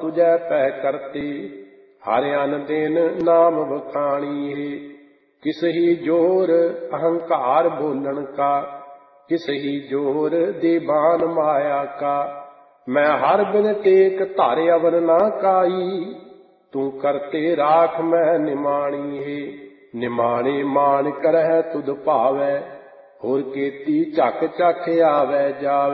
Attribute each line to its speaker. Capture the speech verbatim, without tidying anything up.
Speaker 1: तुझै पह करते, हर अन दिन नाम बखानी है। किस ही जोर अहंकार बोलन का, किस ही जोर देवान माया का। मैं हर बिन टेक धर अवर ना काई, तू करते राख मैं निमाणी है। निमाणे मान करह तुध भावै, होर केती झक झक आवै जावै।